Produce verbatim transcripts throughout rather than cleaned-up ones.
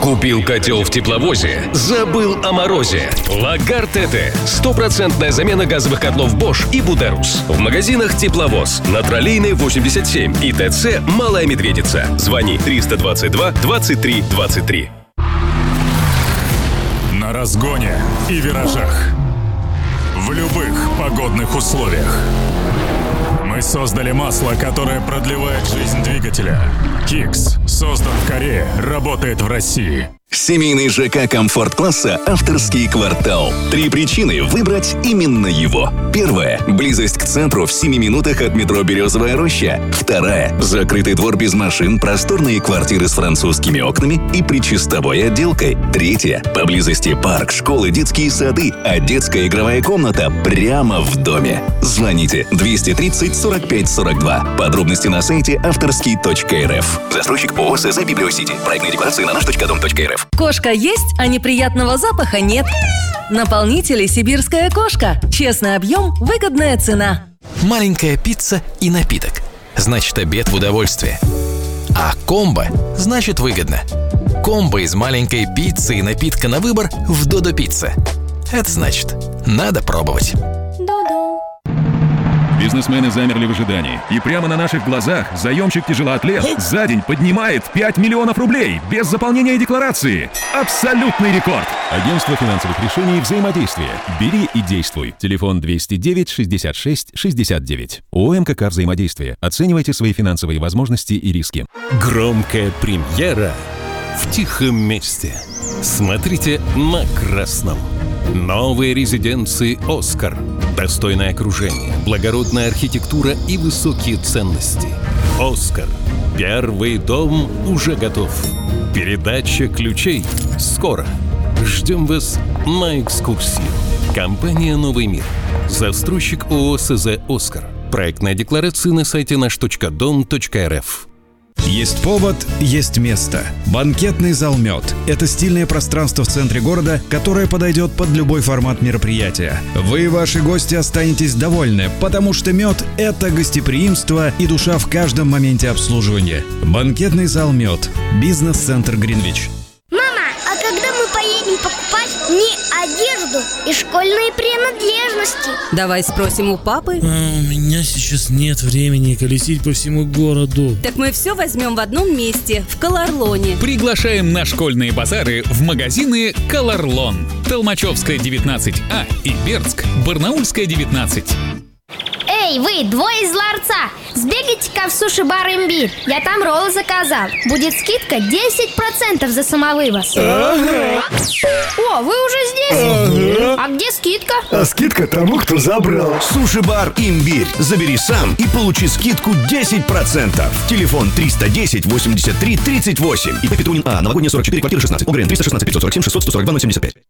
Купил котел в тепловозе, забыл о морозе. Лагар ТТ. Стопроцентная замена газовых котлов Bosch и Buderus. В магазинах Тепловоз, на Троллейной восемьдесят семь и ТЦ Малая Медведица. Звони триста двадцать два двадцать три двадцать три. На разгоне и виражах. В любых погодных условиях. Мы создали масло, которое продлевает жизнь двигателя. Кикс создан в Корее, работает в России. Семейный ЖК комфорт-класса «Авторский квартал». Три причины выбрать именно его. Первая – близость к центру в семи минутах от метро «Березовая роща». Вторая – закрытый двор без машин, просторные квартиры с французскими окнами и причистовой отделкой. Третья – поблизости парк, школы, детские сады, а детская игровая комната прямо в доме. Звоните двести тридцать сорок пять сорок два. Подробности на сайте авторский точка эр эф. Застройщик ООО СЗ «Библиосити». Проектная декларация на наш точка дом точка эр эф. Кошка есть, а неприятного запаха нет. Наполнители «Сибирская кошка». Честный объем, выгодная цена. Маленькая пицца и напиток. Значит, обед в удовольствие. А комбо значит выгодно. Комбо из маленькой пиццы и напитка на выбор в Додо Пицца. Это значит, надо пробовать. Бизнесмены замерли в ожидании. И прямо на наших глазах заемщик-тяжелоатлет за день поднимает пять миллионов рублей без заполнения декларации. Абсолютный рекорд! Агентство финансовых решений «Взаимодействие». Бери и действуй. Телефон двести девять шестьдесят шесть шестьдесят девять. ООО «МКК Взаимодействие». Оценивайте свои финансовые возможности и риски. Громкая премьера в тихом месте. Смотрите на красном. Новые резиденции «Оскар». Достойное окружение, благородная архитектура и высокие ценности. «Оскар». Первый дом уже готов. Передача ключей скоро. Ждем вас на экскурсию. Компания «Новый мир». Застройщик ООО СЗ «Оскар». Проектная декларация на сайте наш точка дом точка эр эф. Есть повод, есть место. Банкетный зал «Мед» — это стильное пространство в центре города, которое подойдет под любой формат мероприятия. Вы и ваши гости останетесь довольны, потому что «Мед» — это гостеприимство и душа в каждом моменте обслуживания. Банкетный зал «Мед». Бизнес-центр «Гринвич». Мама, а когда мы поедем покупать не одежду и школьные принадлежности? Давай спросим у папы. А, у меня сейчас нет времени колесить по всему городу. Так мы все возьмем в одном месте, в Колорлоне. Приглашаем на школьные базары в магазины «Колорлон». Толмачевская, девятнадцать А и Бердск, Барнаульская, девятнадцать. Эй, вы, двое из ларца, сбегайте-ка в суши-бар «Имбирь». Я там роллы заказал. Будет скидка десять процентов за самовывоз. Ага. О, вы уже здесь? Ага. А где скидка? А скидка тому, кто забрал. Суши-бар «Имбирь». Забери сам и получи скидку десять процентов. Телефон триста десять восемьдесят три тридцать восемь. И П. Петрунин А. Новогодняя сорок четыре, квартира шестнадцать. ОГРН триста шестнадцать пятьсот сорок семь шестьсот сто сорок два ноль семьдесят пять.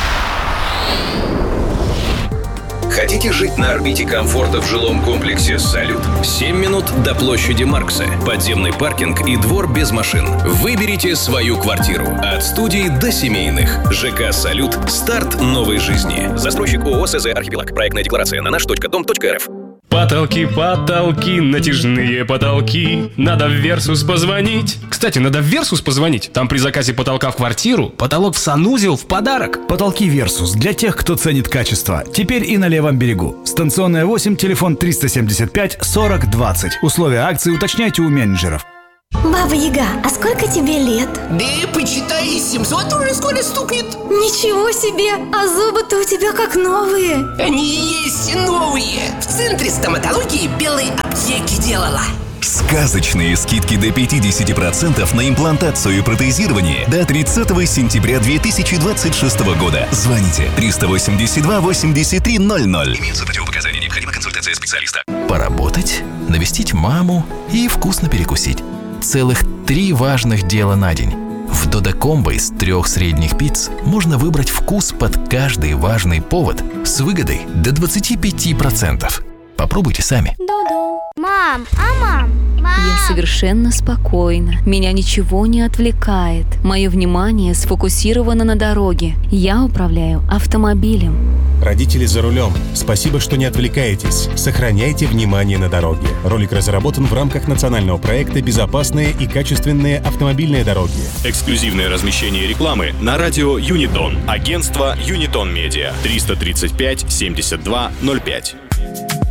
Хотите жить на орбите комфорта в жилом комплексе «Салют»? семь минут до площади Маркса. Подземный паркинг и двор без машин. Выберите свою квартиру. От студии до семейных. ЖК «Салют». Старт новой жизни. Застройщик ООО СЗ «Архипелаг». Проектная декларация на наш точка дом точка эр эф. Потолки, потолки, натяжные потолки. Надо в Версус позвонить. Кстати, надо в Версус позвонить. Там при заказе потолка в квартиру потолок в санузел в подарок. Потолки Версус для тех, кто ценит качество. Теперь и на левом берегу. Станционная восемь, телефон триста семьдесят пять сорок двадцать. Условия акции уточняйте у менеджеров. Баба Яга, а сколько тебе лет? Да почитай, семьсот уже скоро стукнет. Ничего себе, а зубы-то у тебя как новые. Они есть новые. В центре стоматологии белой аптеки делала. Сказочные скидки до пятьдесят процентов на имплантацию и протезирование до тридцатого сентября две тысячи двадцать шестого года. Звоните триста восемьдесят два восемьдесят три ноль ноль. Имеются противопоказания, необходима консультация специалиста. Поработать, навестить маму и вкусно перекусить. Целых три важных дела на день. В Додо Комбо из трех средних пиц можно выбрать вкус под каждый важный повод с выгодой до двадцати пяти процентов. Попробуйте сами. Мам, а мам, Я совершенно спокойна. Меня ничего не отвлекает. Мое внимание сфокусировано на дороге. Я управляю автомобилем. Родители за рулем, спасибо, что не отвлекаетесь. Сохраняйте внимание на дороге. Ролик разработан в рамках национального проекта «Безопасные и качественные автомобильные дороги». Эксклюзивное размещение рекламы на радио Юнитон. Агентство Юнитон Медиа. триста тридцать пять семьдесят два ноль пять.